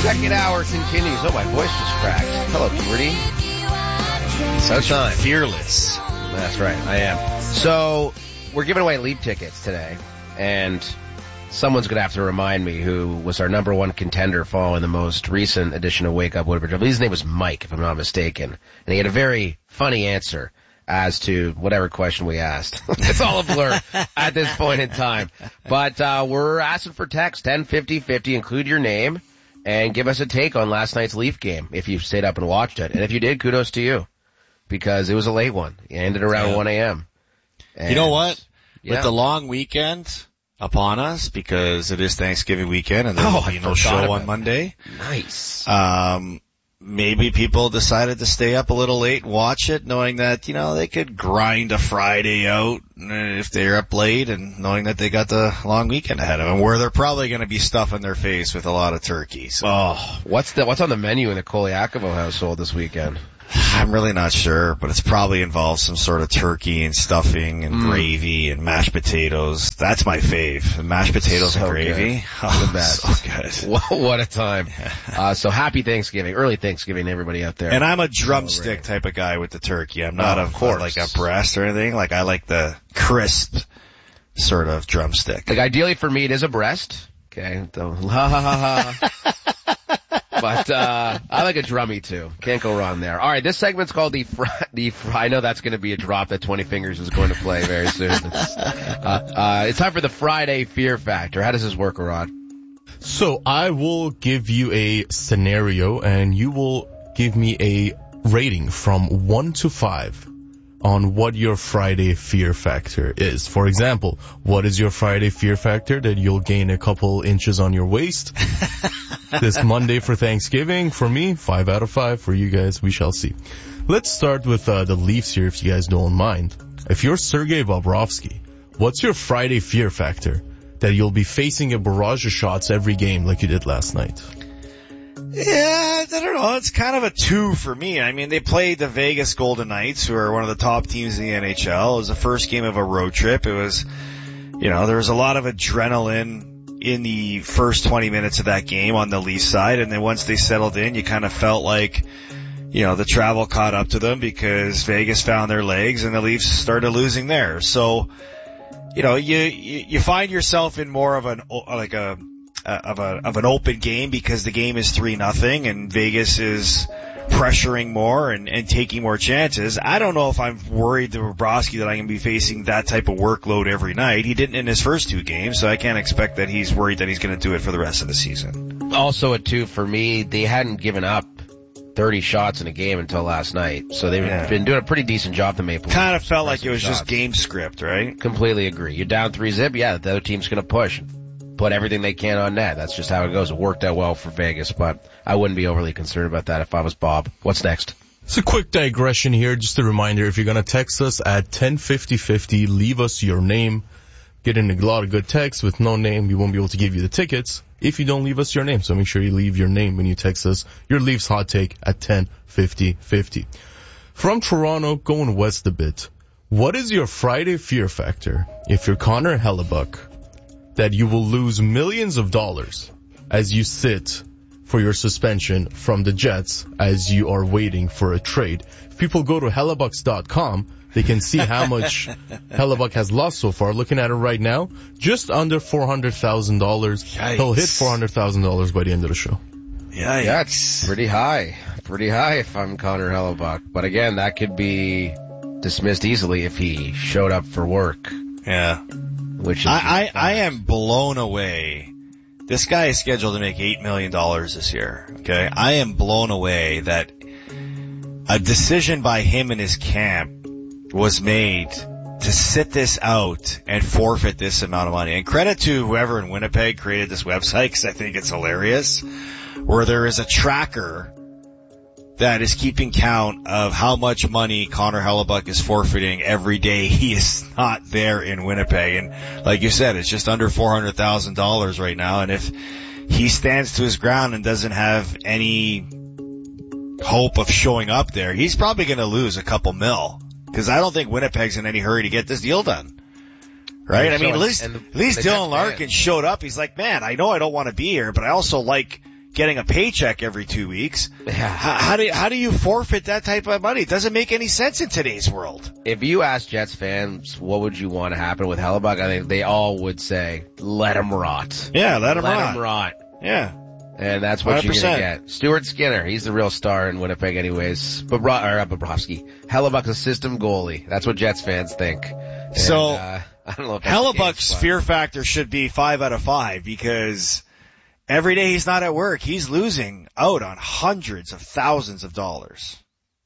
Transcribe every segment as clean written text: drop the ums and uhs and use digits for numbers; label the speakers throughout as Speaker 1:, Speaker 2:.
Speaker 1: Second hour continues. Oh, my voice just cracked. Hello, Pretty.
Speaker 2: Sunshine. Fearless.
Speaker 1: That's right, I am. So, we're giving away Leap tickets today, and someone's going to have to remind me who was our number one contender following the most recent edition of Wake Up Woodbridge. I believe his name was Mike, if I'm not mistaken. And he had a very funny answer as to whatever question we asked. It's all a blur at this point in time. But we're asking for text, 105050, include your name, and give us a take on last night's Leaf game, if you stayed up and watched it. And if you did, kudos to you, because it was a late one. It ended around 1 a.m. And,
Speaker 2: you know what?
Speaker 1: Yeah.
Speaker 2: With the long weekend upon us, because it is Thanksgiving weekend and there will be no show on Monday.
Speaker 1: Nice.
Speaker 2: Maybe people decided to stay up a little late and watch it, knowing that, they could grind a Friday out if they're up late and knowing that they got the long weekend ahead of them, where they're probably going to be stuffing their face with a lot of turkey. So.
Speaker 1: Oh, what's on the menu in the Kolyakovo household this weekend?
Speaker 2: I'm really not sure, but it's probably involves some sort of turkey and stuffing and gravy and mashed potatoes. That's my fave. Mashed potatoes and gravy.
Speaker 1: The best.
Speaker 2: So good.
Speaker 1: What a time. So happy Thanksgiving, early Thanksgiving to everybody out there.
Speaker 2: And I'm a drumstick type of guy with the turkey. I'm not like a breast or anything. Like I like the crisp sort of drumstick.
Speaker 1: Like ideally for me it is a breast. Okay. But I like a drummy too. Can't go wrong there. All right, this segment's called I know that's going to be a drop that 20 Fingers is going to play very soon. It's time for the Friday Fear Factor. How does this work, Rod?
Speaker 3: So I will give you a scenario, and you will give me a rating from 1 to 5 on what your Friday Fear Factor is. For example, what is your Friday Fear Factor? That you'll gain a couple inches on your waist this Monday for Thanksgiving. For me, 5 out of 5. For you guys, we shall see. Let's start with the Leafs here, if you guys don't mind. If you're Sergei Bobrovsky, what's your Friday Fear Factor? That you'll be facing a barrage of shots every game like you did last night.
Speaker 2: Yeah, I don't know. It's kind of a 2 for me. I mean, they played the Vegas Golden Knights, who are one of the top teams in the NHL. It was the first game of a road trip. It was, there was a lot of adrenaline in the first 20 minutes of that game on the Leafs side. And then once they settled in, you kind of felt like, the travel caught up to them because Vegas found their legs and the Leafs started losing theirs. So, you find yourself in more of an open game because the game is 3-0 and Vegas is pressuring more and taking more chances. I don't know if I'm worried to Bobrovsky that I can be facing that type of workload every night. He didn't in his first 2 games, so I can't expect that he's worried that he's going to do it for the rest of the season.
Speaker 1: Also a 2 for me. They hadn't given up 30 shots in a game until last night, so they've been doing a pretty decent job, the Maple Leafs.
Speaker 2: Kind of felt like it was just game script, right?
Speaker 1: Completely agree. You're down 3-0, the other team's going to push. Put everything they can on net. That's just how it goes. It worked out well for Vegas, but I wouldn't be overly concerned about that if I was Bob. What's next?
Speaker 3: It's a quick digression here. Just a reminder, if you're going to text us at 105050, leave us your name. Get in a lot of good texts with no name. We won't be able to give you the tickets if you don't leave us your name. So make sure you leave your name when you text us your Leafs hot take at 105050. From Toronto, going west a bit. What is your Friday Fear Factor if you're Connor Hellebuyck? That you will lose millions of dollars as you sit for your suspension from the Jets as you are waiting for a trade. If people go to hellebucks.com, they can see how much Hellebuyck has lost so far. Looking at it right now, just under $400,000. He'll hit $400,000 by the end of the show.
Speaker 1: Yeah, that's pretty high. Pretty high if I'm Connor Hellebuyck. But again, that could be dismissed easily if he showed up for work.
Speaker 2: Yeah.
Speaker 1: Which is
Speaker 2: I am blown away. This guy is scheduled to make $8 million this year. Okay. I am blown away that a decision by him and his camp was made to sit this out and forfeit this amount of money. And credit to whoever in Winnipeg created this website, because I think it's hilarious, where there is a tracker that is keeping count of how much money Connor Hellebuyck is forfeiting every day he is not there in Winnipeg. And like you said, it's just under $400,000 right now. And if he stands to his ground and doesn't have any hope of showing up there, he's probably going to lose a couple mil. Because I don't think Winnipeg's in any hurry to get this deal done. Right? I mean, at least Dylan Larkin showed up. He's like, man, I know I don't want to be here, but I also like getting a paycheck every 2 weeks.
Speaker 1: Yeah.
Speaker 2: How do you forfeit that type of money? It doesn't make any sense in today's world.
Speaker 1: If you ask Jets fans what would you want to happen with Hellebuck, I think they all would say, let him rot.
Speaker 2: Yeah, let him
Speaker 1: rot.
Speaker 2: Yeah.
Speaker 1: And that's what you are
Speaker 2: 100%.
Speaker 1: going to get. Stuart Skinner, he's the real star in Winnipeg anyways. Bobrovsky. Hellebuck's a system goalie. That's what Jets fans think. And,
Speaker 2: So,
Speaker 1: I don't know if that's
Speaker 2: Hellebuck's
Speaker 1: the case,
Speaker 2: fear factor should be 5 out of 5 because every day he's not at work, he's losing out on hundreds of thousands of dollars.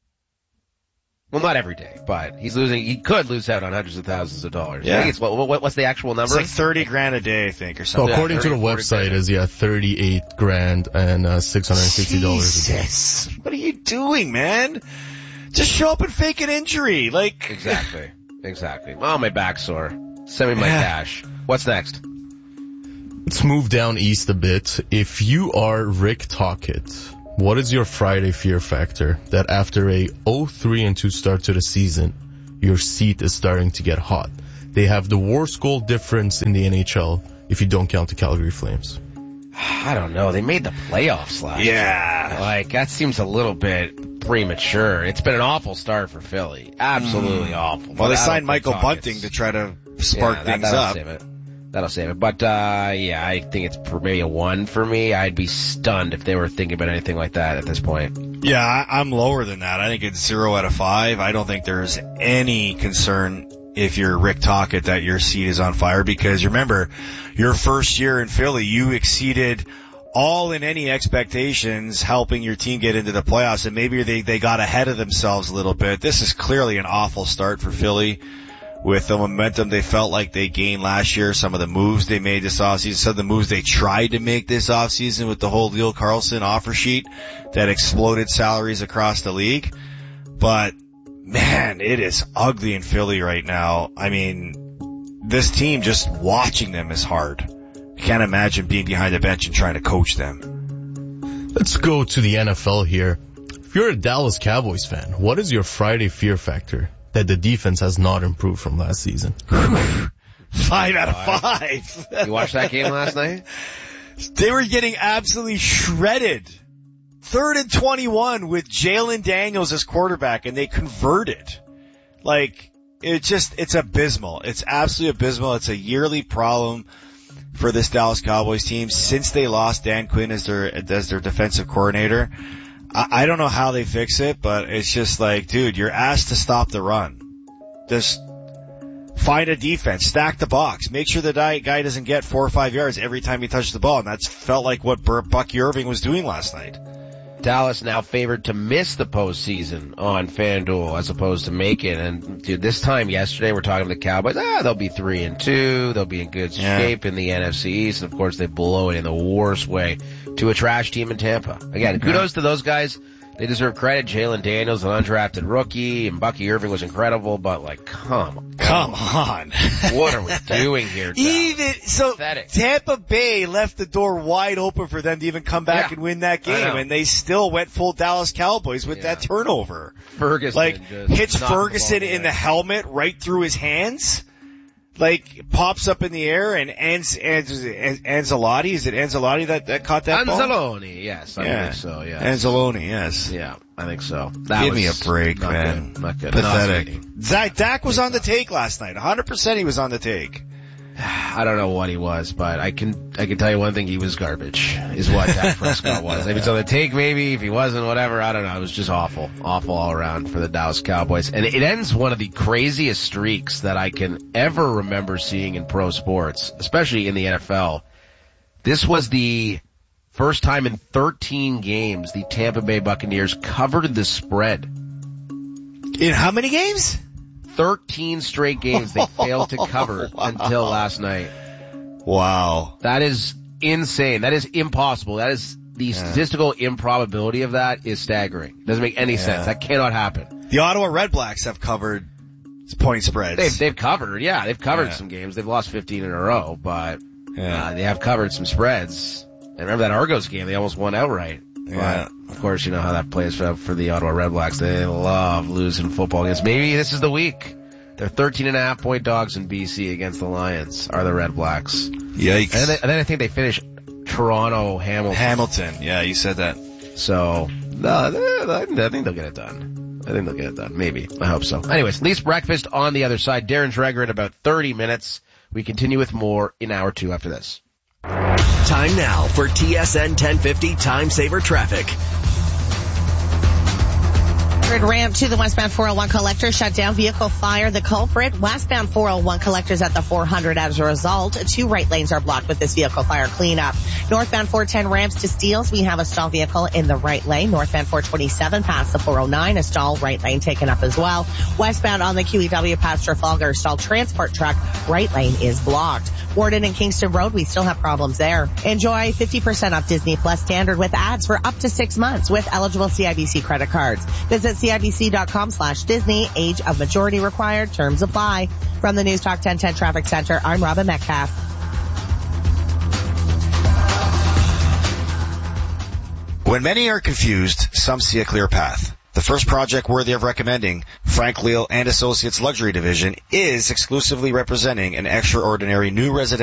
Speaker 1: Well, not every day, but he could lose out on hundreds of thousands of dollars.
Speaker 2: Yeah.
Speaker 1: I think it's, what's the actual number?
Speaker 2: It's like 30 grand a day, I think, or
Speaker 3: So
Speaker 2: something.
Speaker 3: according to the
Speaker 1: 30, 40
Speaker 3: website
Speaker 1: grand.
Speaker 3: is, 38 grand and $660.
Speaker 2: Jesus. What are you doing, man? Just show up and fake an injury. Like,
Speaker 1: Exactly. Oh, my back's sore. Send me my cash. What's next?
Speaker 3: Let's move down east a bit. If you are Rick Tocchet, what is your Friday fear factor that after a 0-3-2 start to the season, your seat is starting to get hot? They have the worst goal difference in the NHL if you don't count the Calgary Flames.
Speaker 1: I don't know. They made the playoffs last year. Like, that seems a little bit premature. It's been an awful start for Philly. Absolutely awful.
Speaker 2: well, they
Speaker 1: But I
Speaker 2: signed
Speaker 1: don't
Speaker 2: Michael
Speaker 1: think
Speaker 2: Bunting to try to spark things
Speaker 1: that'll
Speaker 2: up.
Speaker 1: Save it. That'll save it. But, I think it's maybe a 1 for me. I'd be stunned if they were thinking about anything like that at this point.
Speaker 2: Yeah, I'm lower than that. I think it's 0 out of 5. I don't think there's any concern if you're Rick Tocchet that your seat is on fire because remember, your first year in Philly, you exceeded all in any expectations helping your team get into the playoffs and maybe they got ahead of themselves a little bit. This is clearly an awful start for Philly with the momentum they felt like they gained last year, some of the moves they made this offseason, some of the moves they tried to make this offseason with the whole Leo Carlson offer sheet that exploded salaries across the league. But man, it is ugly in Philly right now. I mean, this team, just watching them is hard. I can't imagine being behind the bench and trying to coach them.
Speaker 3: Let's go to the NFL here. If you're a Dallas Cowboys fan, what is your Friday fear factor that the defense has not improved from last season?
Speaker 2: 5 out of 5.
Speaker 1: You watched that game last night?
Speaker 2: They were getting absolutely shredded. 3rd and 21 with Jalen Daniels as quarterback, and they converted. Like, it's abysmal. It's absolutely abysmal. It's a yearly problem for this Dallas Cowboys team since they lost Dan Quinn as their defensive coordinator. I don't know how they fix it, but it's just like, dude, you're asked to stop the run. Just find a defense, stack the box, make sure the guy doesn't get 4 or 5 yards every time he touches the ball, and that's felt like what Bucky Irving was doing last night.
Speaker 1: Dallas now favored to miss the postseason on FanDuel as opposed to make it. And dude, this time yesterday we're talking to the Cowboys. They'll be 3-2. They'll be in good shape in the NFC East. And of course they blow it in the worst way to a trash team in Tampa. Again, kudos to those guys. They deserve credit. Jalen Daniels, an undrafted rookie, and Bucky Irving was incredible, but like, come
Speaker 2: on.
Speaker 1: What are we doing here, Dallas? Pathetic.
Speaker 2: Tampa Bay left the door wide open for them to even come back and win that game, and they still went full Dallas Cowboys with that turnover.
Speaker 1: Ferguson
Speaker 2: hits Ferguson in the helmet right through his hands. Like, pops up in the air and Anzalotti, is it Anzalotti that caught that ball?
Speaker 1: Anzalone, yes. I think so, yeah.
Speaker 2: Anzalone, yes.
Speaker 1: Yeah, I think so.
Speaker 2: Give me a break, man.
Speaker 1: Not good.
Speaker 2: Pathetic. Dak was on the take last night. 100% he was on the take.
Speaker 1: I don't know what he was, but I can tell you one thing, he was garbage, is what Dak Prescott was. If it's on the take, maybe. If he wasn't, whatever, I don't know. It was just awful. Awful all around for the Dallas Cowboys. And it ends one of the craziest streaks that I can ever remember seeing in pro sports, especially in the NFL. This was the first time in 13 games the Tampa Bay Buccaneers covered the spread.
Speaker 2: In how many games?
Speaker 1: 13 straight games they failed to cover until last night.
Speaker 2: Wow.
Speaker 1: That is insane. That is impossible. That is the statistical improbability of that is staggering. Doesn't make any sense. That cannot happen.
Speaker 2: The Ottawa Red Blacks have covered point spreads.
Speaker 1: They've covered, they've covered some games. They've lost 15 in a row, but they have covered some spreads. And remember that Argos game, they almost won outright.
Speaker 2: Yeah.
Speaker 1: But, of course, you know how that plays for the Ottawa Red Blacks. They love losing football games. Maybe this is the week. They're 13.5-point dogs in BC against the Lions, are the Red Blacks.
Speaker 2: Yikes.
Speaker 1: And then I think they finish Toronto Hamilton.
Speaker 2: Yeah, you said that.
Speaker 1: So, no, I think they'll get it done. Maybe. I hope so. Anyways, Leafs breakfast on the other side. Darren Dreger in about 30 minutes. We continue with more in hour 2 after this.
Speaker 4: Time now for TSN 1050 Time Saver Traffic.
Speaker 5: Ramp to the westbound 401 collector shut down. Vehicle fire. The culprit. Westbound 401 collectors at the 400 as a result. 2 right lanes are blocked with this vehicle fire cleanup. Northbound 410 ramps to Steeles. We have a stall vehicle in the right lane. Northbound 427 past the 409. A stall right lane taken up as well. Westbound on the QEW past Trafalgar. Stall transport truck. Right lane is blocked. Warden and Kingston Road, we still have problems there. Enjoy 50% off Disney Plus Standard with ads for up to 6 months with eligible CIBC credit cards. Visit CIBC.com/Disney. Age of majority required. Terms apply. From the News Talk 1010 Traffic Center, I'm Robin Metcalf.
Speaker 2: When many are confused, some see a clear path. The first project worthy of recommending, Frank Leal and Associates Luxury Division, is exclusively representing an extraordinary new residential